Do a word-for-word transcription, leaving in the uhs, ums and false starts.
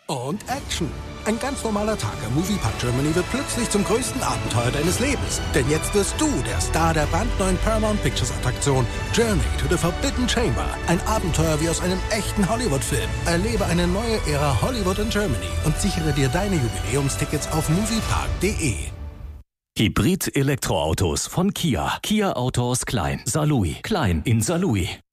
und Action. Ein ganz normaler Tag im Moviepark Germany wird plötzlich zum größten Abenteuer deines Lebens. Denn jetzt wirst du der Star der brandneuen Paramount Pictures Attraktion Journey to the Forbidden Chamber. Ein Abenteuer wie aus einem echten Hollywood-Film. Erlebe eine neue Ära Hollywood in Germany und sichere dir deine Jubiläumstickets auf moviepark punkt de. Hybrid-Elektroautos von Kia. Kia Autos Klein. Saarlouis. Klein in Saarlouis.